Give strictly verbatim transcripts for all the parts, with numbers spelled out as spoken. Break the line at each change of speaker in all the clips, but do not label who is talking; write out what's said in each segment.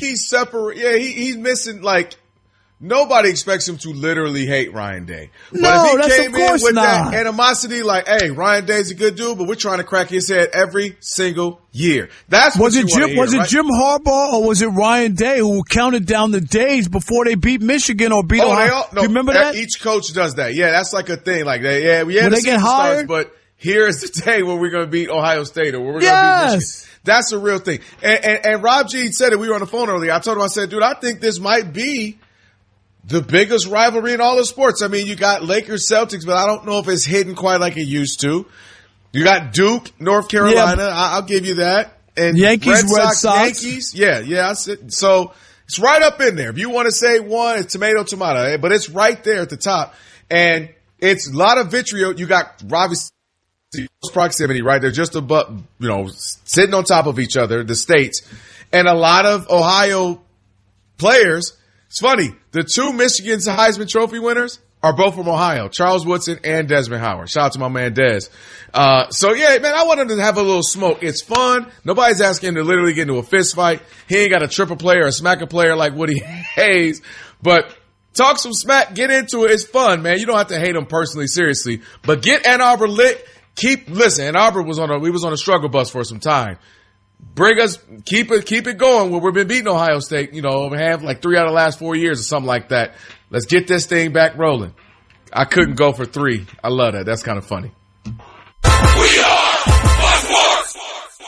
he's separate. Yeah, he, he's missing, like, nobody expects him to literally hate Ryan Day. But
no,
if he
that's
came
of course
in with
not.
that animosity, like, hey, Ryan Day's a good dude, but we're trying to crack his head every single year. That's what
was
you
it Jim,
hear,
was
right?
it Jim Harbaugh or was it Ryan Day who counted down the days before they beat Michigan or beat
oh,
Ohio?
They all, no,
Do you remember that?
Each coach does that. Yeah, that's like a thing. Like, they, yeah, we had
when
the
they get
superstars,
hired,
but here is the day when we're going to beat Ohio State or when we're
yes.
going to beat Michigan. That's a real thing. And, and, and Rob G said it. We were on the phone earlier. I told him, I said, dude, I think this might be the biggest rivalry in all of sports. I mean, you got Lakers, Celtics, but I don't know if it's hidden quite like it used to. You got Duke, North Carolina. Yeah. I, I'll give you that. And
Yankees,
Red Sox,
Red Sox.
Yankees. Yeah, yeah. I said, so it's right up in there. If you want to say one, it's tomato, tomato. But it's right there at the top. And it's a lot of vitriol. You got obviously proximity right there, just above, you know, sitting on top of each other, the states. And a lot of Ohio players. It's funny. The two Michigan's Heisman Trophy winners are both from Ohio, Charles Woodson and Desmond Howard. Shout out to my man Des. Uh, so yeah, man, I want him to have a little smoke. It's fun. Nobody's asking him to literally get into a fist fight. He ain't got a triple player or a smack a player like Woody Hayes, but talk some smack, get into it. It's fun, man. You don't have to hate him personally, seriously, but get Ann Arbor lit. Keep, listen, Ann Arbor was on a, we was on a struggle bus for some time. Bring us, keep it, keep it going. Where we've been beating Ohio State, you know, we have like three out of the last four years or something like that. Let's get this thing back rolling. I couldn't go for three. I love that. That's kind of funny.
We are Fox Sports.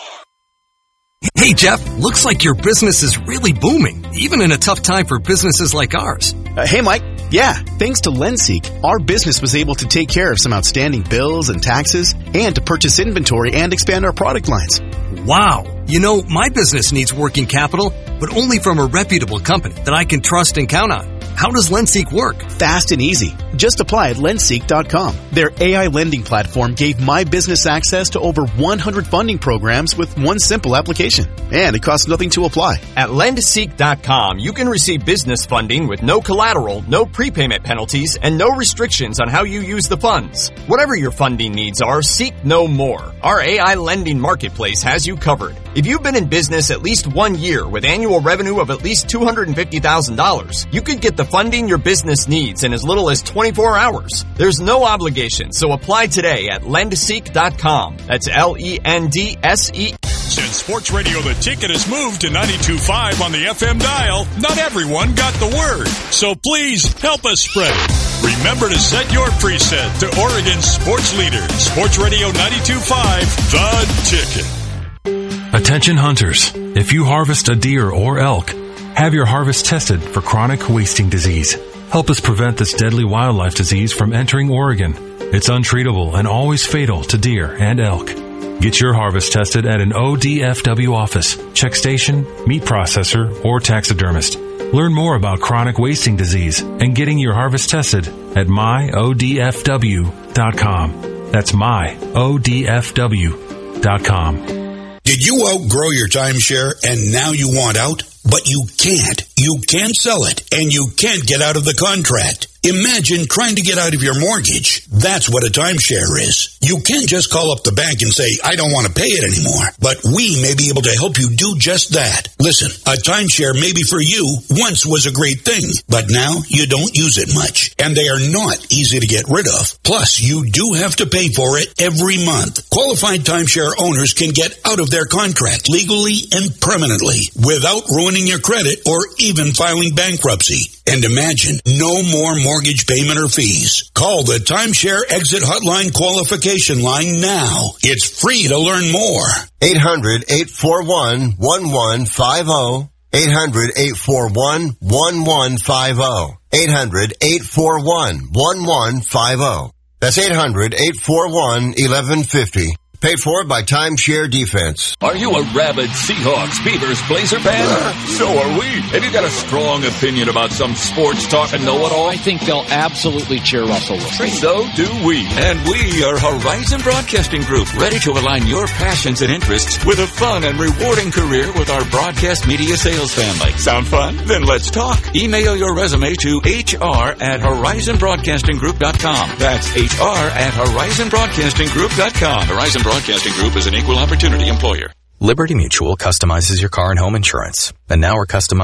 Hey, Jeff, looks like your business is really booming, even in a tough time for businesses like ours.
Uh, hey, Mike. Yeah, thanks to LendSeek, our business was able to take care of some outstanding bills and taxes and to purchase inventory and expand our product lines.
Wow. You know, my business needs working capital, but only from a reputable company that I can trust and count on. How does LendSeek work?
Fast and easy. Just apply at lendseek dot com. Their A I lending platform gave my business access to over one hundred funding programs with one simple application. And it costs nothing to apply.
At lendseek dot com, you can receive business funding with no collateral, no prepayment penalties, and no restrictions on how you use the funds. Whatever your funding needs are, seek no more. Our A I lending marketplace has you covered. If you've been in business at least one year with annual revenue of at least two hundred fifty thousand dollars, you could get the funding your business needs in as little as twenty-four hours. There's no obligation, so apply today at lendseek dot com. That's L E N D S E.
Since Sports Radio The Ticket has moved to ninety-two point five on the F M dial, not everyone got the word. So please help us spread it. Remember to set your preset to Oregon's sports leader, Sports Radio ninety-two point five, The Ticket.
Attention hunters, if you harvest a deer or elk, have your harvest tested for chronic wasting disease. Help us prevent this deadly wildlife disease from entering Oregon. It's untreatable and always fatal to deer and elk. Get your harvest tested at an O D F W office, check station, meat processor, or taxidermist. Learn more about chronic wasting disease and getting your harvest tested at my O D F W dot com. That's my O D F W dot com.
Did you outgrow your timeshare and now you want out? But you can't. You can't sell it, and you can't get out of the contract. Imagine trying to get out of your mortgage. That's what a timeshare is. You can't just call up the bank and say, I don't want to pay it anymore. But we may be able to help you do just that. Listen, a timeshare maybe for you once was a great thing, but now you don't use it much. And they are not easy to get rid of. Plus, you do have to pay for it every month. Qualified timeshare owners can get out of their contract legally and permanently without ruining your credit or even filing bankruptcy. And imagine, no more mortgage payment or fees. Call the Timeshare Exit Hotline qualification line now. It's free to learn more.
eight hundred, eight four one, one one five zero. eight hundred, eight four one, one one five zero. eight hundred, eight four one, one one five zero. That's eight hundred, eight four one, one one five zero. Paid for by Timeshare Defense.
Are you a rabid Seahawks, Beavers, Blazer fan? So are we. Have you got a strong opinion about some sports talk and know-it-all?
I think they'll absolutely cheer Russell Wilson.
So do we. And we are Horizon Broadcasting Group, ready to align your passions and interests with a fun and rewarding career with our broadcast media sales family. Sound fun? Then let's talk. Email your resume to H R at horizon broadcasting group dot com. That's H R at horizon broadcasting group dot com. Horizon Broadcasting Group is an equal opportunity employer.
Liberty Mutual customizes your car and home insurance, and now we're customizing